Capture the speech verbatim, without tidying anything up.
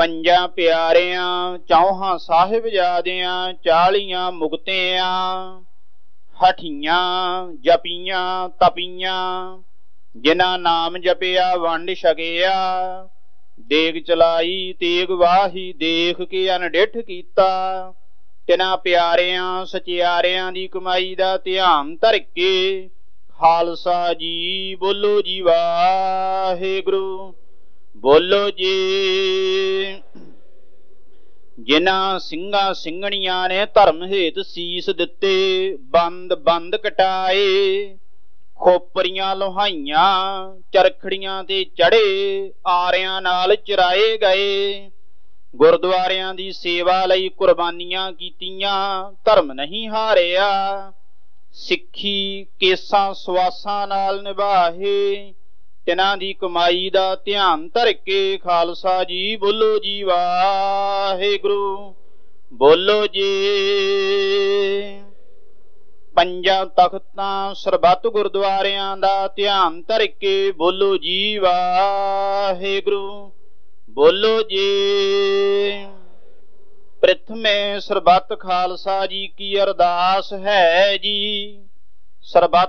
ਪੰਜਾਂ ਪਿਆਰਿਆਂ ਚੌਹਾਂ ਸਾਹਿਬਜ਼ਾਦਿਆਂ ਚਾਲੀਆਂ ਮੁਕਤਿਆਂ ਹਠੀਆਂ ਜਪੀਆਂ ਤਪੀਆਂ ਜਿਨ੍ਹਾਂ ਨਾਮ ਜਪਿਆ ਵੰਡ ਛਕਿਆ ਦੇਗ ਚਲਾਈ ਤੇਗ ਵਾਹੀ ਦੇਖ ਕੇ ਅਨਡਿੱਠ ਕੀਤਾ ਤਿਨਾਂ ਪਿਆਰਿਆਂ ਸਚਿਆਰਿਆਂ ਦੀ ਕਮਾਈ ਦਾ ਧਿਆਨ ਧਰ ਕੇ ਖਾਲਸਾ ਜੀ ਬੋਲੋ ਜੀ ਵਾਹਿਗੁਰੂ ਬੋਲੋ ਜੀ। ਜਿਨ੍ਹਾਂ ਸਿੰਘਾਂ ਸਿੰਘਣੀਆਂ ਨੇ ਧਰਮ ਹੇਤ ਸੀਸ ਦਿੱਤੇ ਬੰਦ ਬੰਦ ਕਟਾਏ ਖੋਪਰੀਆਂ ਲੋਹਾਈਆਂ ਚਰਖੜੀਆਂ ਤੇ ਚੜੇ ਆਰਿਆਂ ਨਾਲ ਚਰਾਏ ਗਏ ਗੁਰਦੁਆਰਿਆਂ ਦੀ ਸੇਵਾ ਲਈ ਕੁਰਬਾਨੀਆਂ ਕੀਤੀਆਂ ਧਰਮ ਨਹੀਂ ਹਾਰਿਆ ਸਿੱਖੀ ਕੇਸਾਂ ਸਵਾਸਾਂ ਨਾਲ ਨਿਭਾਹੇ ਤਿਨਾਂ ਦੀ ਕਮਾਈ ਦਾ ਧਿਆਨ ਧਰ ਕੇ ਖਾਲਸਾ ਜੀ ਬੋਲੋ ਜੀ ਵਾਹਿਗੁਰੂ ਬੋਲੋ ਜੀ। ਪੰਜਾਂ ਤਖਤਾਂ ਸਰਬੱਤ ਗੁਰਦੁਆਰਿਆਂ ਦਾ ਧਿਆਨ ਧਰ ਕੇ ਬੋਲੋ ਜੀ ਵਾਹਿਗੁਰੂ ਬੋਲੋ ਜੀ। ਪ੍ਰਥਮੇ ਸਰਬੱਤ ਖਾਲਸਾ ਜੀ ਕੀ ਅਰਦਾਸ ਹੈ ਜੀ ਸਰਬੱਤ